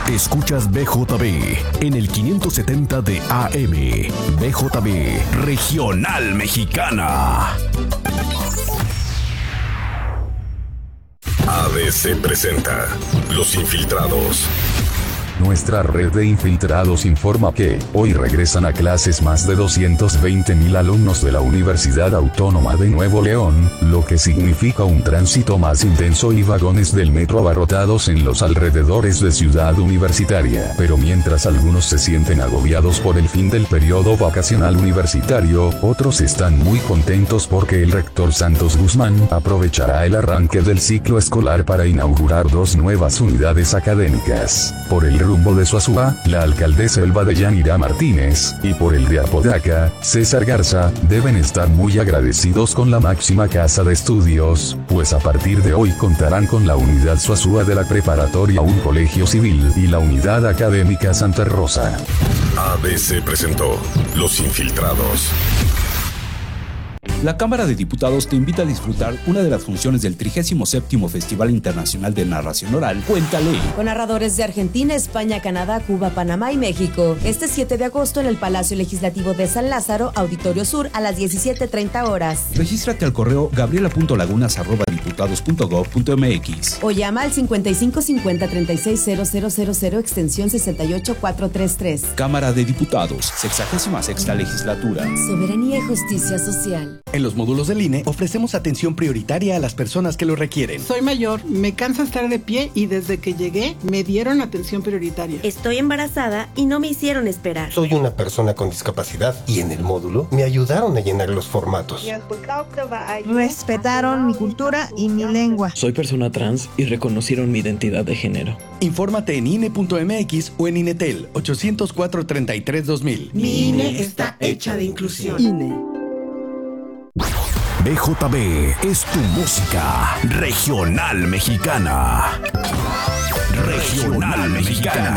Escuchas BJB en el 570 de AM. BJB Regional Mexicana. ABC presenta Los Infiltrados. Nuestra red de infiltrados informa que hoy regresan a clases más de 220,000 alumnos de la Universidad Autónoma de Nuevo León, lo que significa un tránsito más intenso y vagones del metro abarrotados en los alrededores de Ciudad Universitaria. Pero mientras algunos se sienten agobiados por el fin del periodo vacacional universitario, otros están muy contentos porque el rector Santos Guzmán aprovechará el arranque del ciclo escolar para inaugurar 2 nuevas unidades académicas. Por el rumbo de Suazua, la alcaldesa Elba de Yanira Martínez, y por el de Apodaca, César Garza, deben estar muy agradecidos con la máxima casa de estudios, pues a partir de hoy contarán con la unidad Suazua de la preparatoria Un Colegio Civil y la unidad académica Santa Rosa. ABC presentó Los Infiltrados. La Cámara de Diputados te invita a disfrutar una de las funciones del 37º Festival Internacional de Narración Oral, Cuéntale. Con narradores de Argentina, España, Canadá, Cuba, Panamá y México. Este 7 de agosto en el Palacio Legislativo de San Lázaro, Auditorio Sur, a las 17:30 horas. Regístrate al correo gabriela.lagunas@diputados.gov.mx o llama al 5550-360000 extensión 68433. Cámara de Diputados, 66ª Legislatura. Soberanía y justicia social. En los módulos del INE ofrecemos atención prioritaria a las personas que lo requieren. Soy mayor, me cansa estar de pie y desde que llegué me dieron atención prioritaria. Estoy embarazada y no me hicieron esperar. Soy una persona con discapacidad y en el módulo me ayudaron a llenar los formatos. Respetaron mi cultura y mi lengua. Soy persona trans y reconocieron mi identidad de género. Infórmate en INE.mx o en INETEL 804-33-2000. Mi INE está hecha de inclusión. INE. BJB es tu música regional mexicana. Regional Mexicana.